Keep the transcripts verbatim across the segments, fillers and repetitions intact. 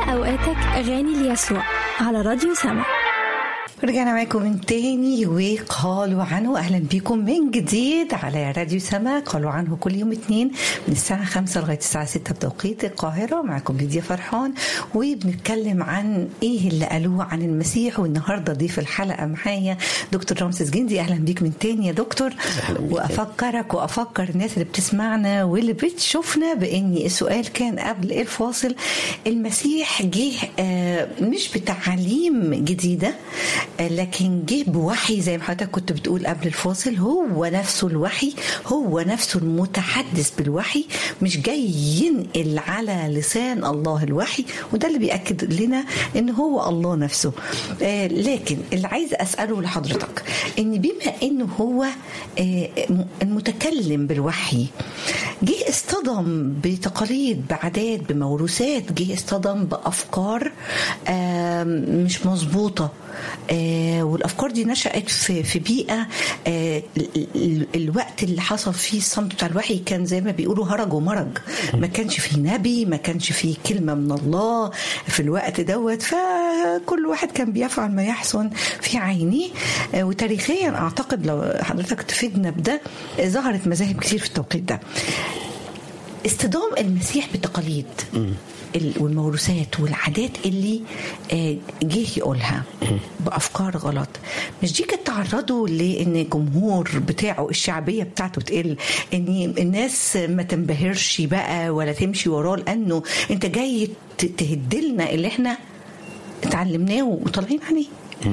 أوقاتك أغاني ليسوع على راديو سما. رجعنا معاكم من تاني وقالوا عنه. أهلا بكم من جديد على راديو سما. قالوا عنه كل يوم اثنين من الساعة خمسة لغاية الساعة ستة بتوقيت القاهرة. معكم ليديا فرحان وبنتكلم عن إيه اللي قالوه عن المسيح. والنهاردة ضيف الحلقة معايا دكتور رامسيس جندي. أهلا بيك من تاني يا دكتور. وأفكرك وأفكر الناس اللي بتسمعنا واللي بتشوفنا بإني السؤال كان قبل الفاصل. المسيح جه مش بتعليم جديدة لكن جه بوحي زي ما حضرتك كنت بتقول قبل الفاصل. هو نفسه الوحي، هو نفسه المتحدث بالوحي، مش جاي ينقل على لسان الله الوحي. وده اللي بيأكد لنا ان هو الله نفسه. آه لكن اللي عايز أسأله لحضرتك ان بما انه هو آه المتكلم بالوحي، جه اصطدم بتقاليد، بعادات، بموروثات، جه اصطدم بأفكار آه مش مظبوطة. آه والأفكار دي نشأت في, في بيئة آه الوقت اللي حصل فيه الصمت بتاع الوحي كان زي ما بيقولوا هرج ومرج. ما كانش فيه نبي، ما كانش فيه كلمة من الله في الوقت دوت. فكل واحد كان بيفعل ما يحسن في عينيه. آه وتاريخيا أعتقد لو حضرتك تفيدنا بده، آه ظهرت مذاهب كتير في التوقيت ده. اصطدام المسيح بالتقاليد والموروثات والعادات اللي جه يقولها بأفكار غلط، مش دي كانت تعرضوا لأن الجمهور بتاعه الشعبية بتاعته تقل، أن الناس ما تنبهرش بقى ولا تمشي وراه لأنه أنت جاي تهدلنا اللي احنا اتعلمناه وطالعين عليه؟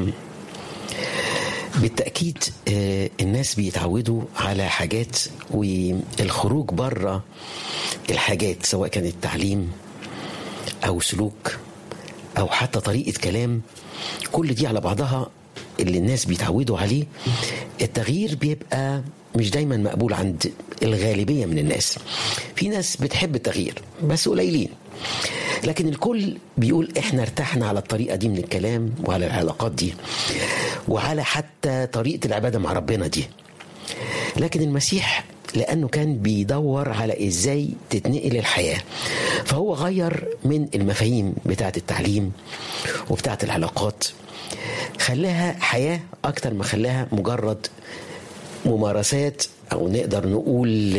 بالتأكيد الناس بيتعودوا على حاجات، والخروج بره الحاجات سواء كان التعليم أو سلوك أو حتى طريقة كلام، كل دي على بعضها اللي الناس بيتعودوا عليه. التغيير بيبقى مش دايما مقبول عند الغالبية من الناس. في ناس بتحب التغيير بس قليلين، لكن الكل بيقول احنا ارتحنا على الطريقة دي من الكلام وعلى العلاقات دي وعلى حتى طريقة العبادة مع ربنا دي. لكن المسيح لأنه كان بيدور على إزاي تتنقل الحياة، فهو غير من المفاهيم بتاعة التعليم وبتاعة العلاقات، خلاها حياة أكتر ما خلاها مجرد ممارسات أو نقدر نقول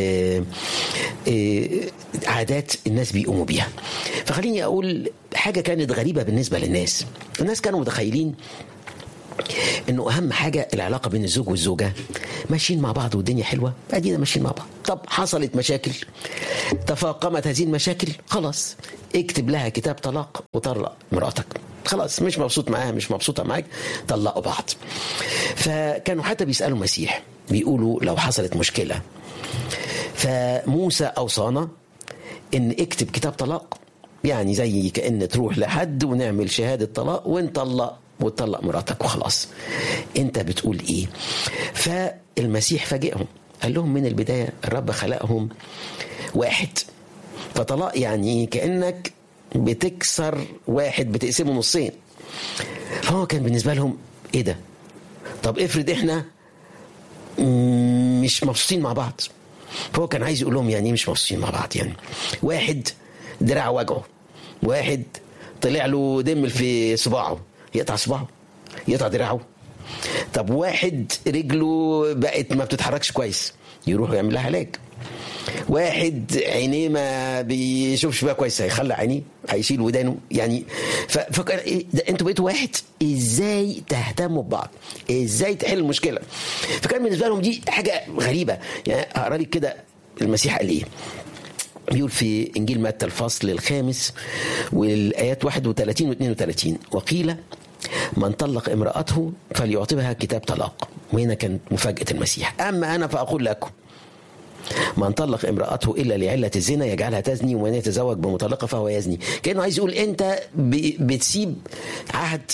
عادات الناس بيقوموا بيها. فخليني أقول حاجة كانت غريبة بالنسبة للناس. الناس كانوا متخيلين انه اهم حاجه العلاقه بين الزوج والزوجه، ماشيين مع بعض والدنيا حلوه، ادينا ماشيين مع بعض. طب حصلت مشاكل، تفاقمت هذه المشاكل، خلاص اكتب لها كتاب طلاق وطلق مراتك. خلاص مش مبسوط معاها، مش مبسوطه معاك، طلقوا بعض. فكانوا حتى بيسالوا المسيح بيقولوا لو حصلت مشكله، فموسى اوصانا ان اكتب كتاب طلاق، يعني زي كأن تروح لحد ونعمل شهاده طلاق ونطلق وتطلق مراتك وخلاص. انت بتقول ايه؟ فالمسيح فاجئهم، قال لهم من البداية الرب خلقهم واحد، فطلاق يعني كأنك بتكسر واحد، بتقسمه نصين. فهو كان بالنسبة لهم ايه ده؟ طب افرض احنا مش مبسوطين مع بعض. فهو كان عايز يقول لهم يعني مش مبسوطين مع بعض، يعني واحد دراعه وجعه، واحد طلع له دم في صباعه، يقطع صباعه، يقطع دراعه. طب واحد رجله بقت ما بتتحركش كويس، يروح يعمل لها علاج. واحد عينيه ما بيشوفش بقى كويس، هيخلع عينيه، هيشيل ودانه. يعني ففكر إيه انتوا بقيتوا واحد، ازاي تهتموا ببعض، ازاي تحل المشكله. فكان بالنسبه لهم دي حاجه غريبه. يعني اقرا لك كده المسيح قال ايه. بيقول في إنجيل متى الفصل الخامس والآيات واحد وثلاثين واثنين وثلاثين: وقيل من طلق امرأته فليعطبها كتاب طلاق. وهنا كانت مفاجأة المسيح: أما أنا فأقول لكم من طلق امرأته إلا لعلة الزنا يجعلها تزني، ومن يتزوج بمطلقة فهو يزني. كأنه عايز يقول أنت بتسيب عهد،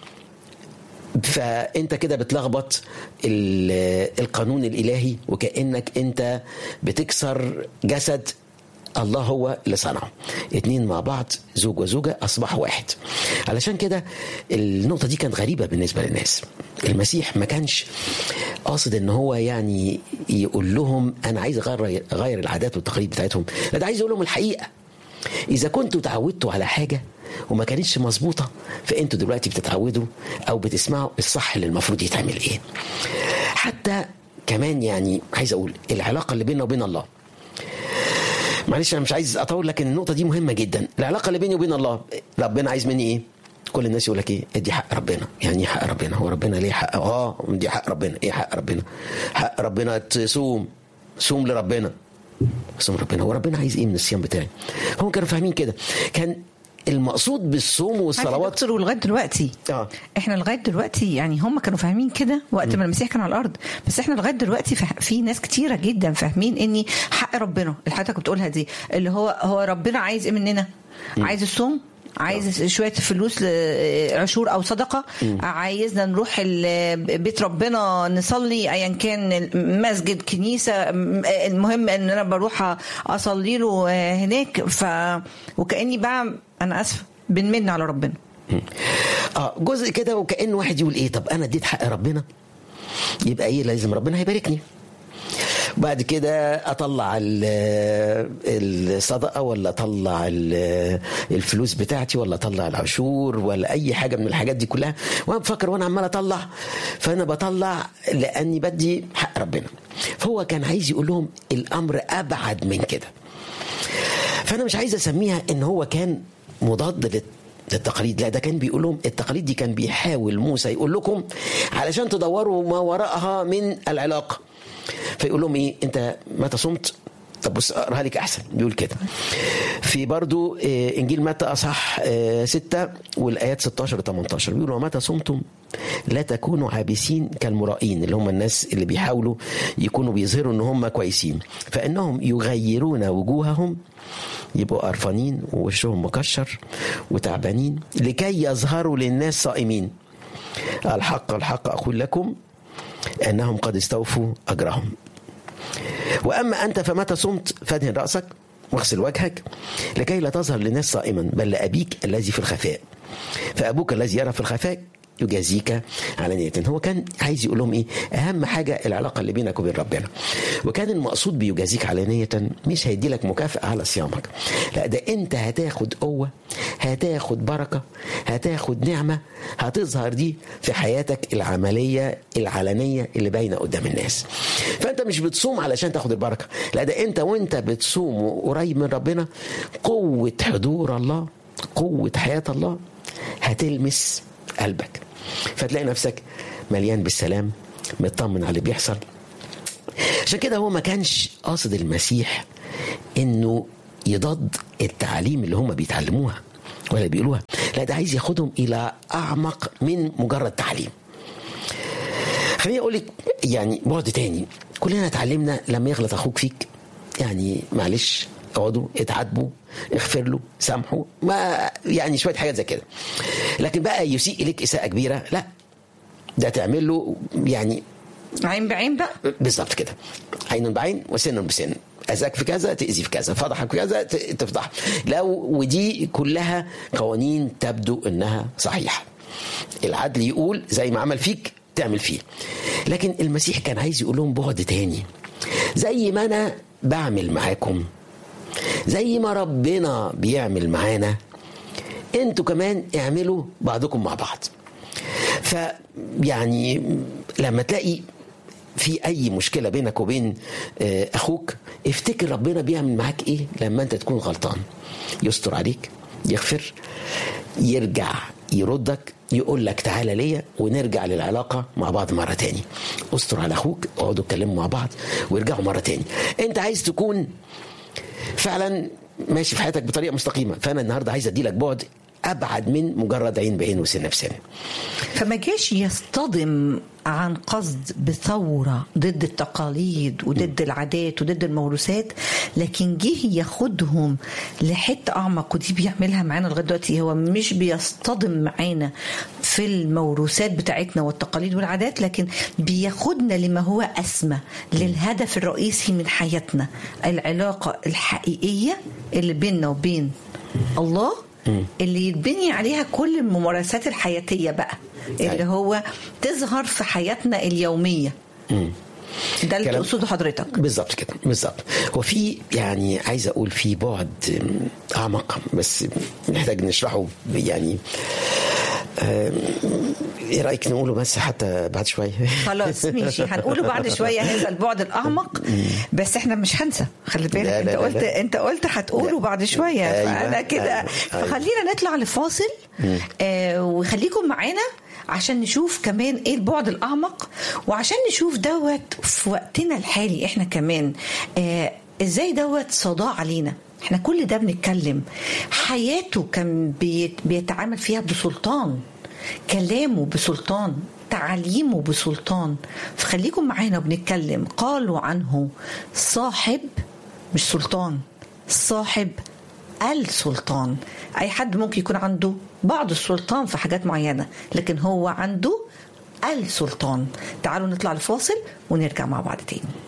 فأنت كده بتلخبط القانون الإلهي، وكأنك أنت بتكسر جسد الله هو اللي صنعه. اتنين مع بعض، زوج وزوجة، أصبحوا واحد. علشان كده النقطة دي كانت غريبة بالنسبة للناس. المسيح ما كانش قاصد ان هو يعني يقول لهم أنا عايز أغير, أغير العادات والتقاليد بتاعتهم، لا، ده عايز يقول لهم الحقيقة. إذا كنتوا تعودتوا على حاجة وما كانتش مظبوطه، فانتوا دلوقتي بتتعودوا او بتسمعوا الصح اللي المفروض يتعمل ايه. حتى كمان يعني عايز اقول العلاقه اللي بيننا وبين الله، معلش انا مش عايز اطول لكن النقطه دي مهمه جدا. العلاقه اللي بيني وبين الله، ربنا عايز مني ايه؟ كل الناس يقول لك ايه؟ ادي حق ربنا. يعني ايه حق ربنا؟ هو ربنا ليه حق؟ اه دي حق ربنا. ايه حق ربنا؟ حق ربنا تصوم، صوم لربنا، صوم ربنا. هو ربنا عايز ايه من الصيام بتاعي؟ هم كانوا فاهمين كده. كان المقصود بالصوم والصلوات دكتور لغايه دلوقتي اه احنا لغايه دلوقتي يعني هم كانوا فاهمين كده وقت ما المسيح كان على الارض، بس احنا لغايه دلوقتي في ناس كتيره جدا فاهمين اني حق ربنا اللي حضرتك بتقولها دي، اللي هو هو ربنا عايز ايه مننا؟ م. عايز الصوم، عايز شويه فلوس عشور او صدقه، م. عايزنا نروح بيت ربنا نصلي ايا كان مسجد كنيسه، المهم ان انا بروح اصلي له هناك. ف وكاني بقى انا اسفه بنمن على ربنا. اه جزء كده، وكأن واحد يقول ايه؟ طب انا اديت حق ربنا يبقى ايه؟ لازم ربنا هيباركني. بعد كده اطلع الصدقه ولا اطلع الفلوس بتاعتي ولا اطلع العشور ولا اي حاجه من الحاجات دي كلها، وانا بفكر وانا عمال اطلع، فانا بطلع لاني بدي حق ربنا. فهو كان عايز يقول لهم الامر ابعد من كده. فانا مش عايز اسميها ان هو كان مضاد للتقاليد، لا ده كان بيقول لهم التقاليد دي كان بيحاول موسى يقول لكم علشان تدوروا ما وراءها من العلاقه. فيقول لهم ايه؟ انت متى صمت؟ طب بص اقراها لك احسن. بيقول كده في برضو انجيل متى اصح ستة والايات ستاشر وتمنتاشر، بيقولوا ومتى صمتم لا تكونوا عابسين كالمرائين، اللي هم الناس اللي بيحاولوا يكونوا بيظهروا ان هم كويسين، فانهم يغيرون وجوههم، يبقوا قرفانين ووشهم مكشر وتعبانين، لكي يظهروا للناس صائمين. الحق الحق اقول لكم انهم قد استوفوا اجرهم. واما انت فمتى صمت فادهن راسك واغسل وجهك لكي لا تظهر للناس صائما، بل لابيك الذي في الخفاء، فابوك الذي يرى في الخفاء يجازيك علانية. هو كان عايز يقول لهم ايه؟ اهم حاجه العلاقه اللي بينك وبين ربنا. وكان المقصود بيجازيك علانية مش هيدي لك مكافاه على صيامك، لا ده انت هتاخد قوه، هتاخد بركه، هتاخد نعمه هتظهر دي في حياتك العمليه العلنيه اللي باينه قدام الناس. فانت مش بتصوم علشان تاخد البركه، لا ده انت وانت بتصوم قريب من ربنا قوه حضور الله، قوه حياه الله هتلمس قلبك، فتلاقي نفسك مليان بالسلام، مطمن على اللي بيحصل. عشان كده هو ما كانش قاصد المسيح انه يضاد التعاليم اللي هم بيتعلموها ولا بيقولوها، لا ده عايز ياخدهم الى اعمق من مجرد تعليم. خليني اقول لك يعني بعد تاني، كلنا اتعلمنا لما يغلط اخوك فيك يعني معلش اقعدوا اتعاتبوا اغفر له سامحوا، ما يعني شويه حاجات زي كده. لكن بقى يسيء اليك اساءه كبيره، لا ده تعمل له يعني عين بعين بقى، بالظبط كده، عين بعين وسن بسن، اذاك في كذا تاذي في كذا، فضحك في كذا تفضح. لا ودي كلها قوانين تبدو انها صحيحه، العدل يقول زي ما عمل فيك تعمل فيه. لكن المسيح كان عايز يقول لهم بعد تاني، زي ما انا بعمل معاكم، زي ما ربنا بيعمل معانا، انتوا كمان اعملوا بعضكم مع بعض. فيعني لما تلاقي في اي مشكلة بينك وبين اخوك، افتكر ربنا بيعمل معاك ايه لما انت تكون غلطان، يستر عليك، يغفر، يرجع يردك، يقول لك تعالى ليا ونرجع للعلاقة مع بعض مرة تاني. استر على اخوك، اقعدوا اتكلموا مع بعض وارجعوا مرة تاني. انت عايز تكون فعلا ماشي في حياتك بطريقة مستقيمة، فانا النهاردة عايز ادي لك بعد ابعد من مجرد عين بعين وسن بسن. فما جاش يصطدم عن قصد بثورة ضد التقاليد وضد العادات وضد الموروثات، لكن جه ياخدهم لحتة أعمق، ودي بيعملها معانا لغاية دلوقتي. هو مش بيصطدم معانا في الموروثات بتاعتنا والتقاليد والعادات، لكن بياخدنا لما هو أسمى، للهدف الرئيسي من حياتنا، العلاقة الحقيقية اللي بيننا وبين الله، اللي يتبني عليها كل الممارسات الحياتية بقى اللي هو تظهر في حياتنا اليومية. ده اللي تقصده حضرتك؟ بالظبط كده، بالظبط. هو في يعني عايز اقول في بعد اعمق بس نحتاج نشرحه يعني. ايه رايك نقوله بس حتى بعد شويه؟ خلاص ماشي، هنقوله بعد شويه هذا البعد الاعمق. بس احنا مش هنسى، خلي بالك. انت قلت لا. انت قلت هتقوله بعد شويه. أيوة. فانا كده. أيوة. فخلينا نطلع لفاصل آه وخليكم معانا عشان نشوف كمان ايه البعد الاعمق، وعشان نشوف دوت في وقتنا الحالي احنا كمان آه ازاي دوت صداع علينا. احنا كل ده بنتكلم حياته كان بيتعامل فيها بسلطان، كلامه بسلطان، تعليمه بسلطان. فخليكم معانا وبنتكلم. قالوا عنه صاحب مش سلطان، صاحب السلطان. اي حد ممكن يكون عنده بعض السلطان في حاجات معينة، لكن هو عنده السلطان. تعالوا نطلع لفاصل ونرجع مع بعض تاني.